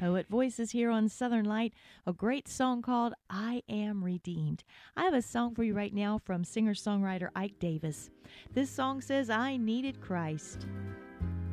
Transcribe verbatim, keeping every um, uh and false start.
Poet Voices here on Southern Light, a great song called I Am Redeemed. I have a song for you right now from singer-songwriter Ike Davis. This song says, I needed Christ.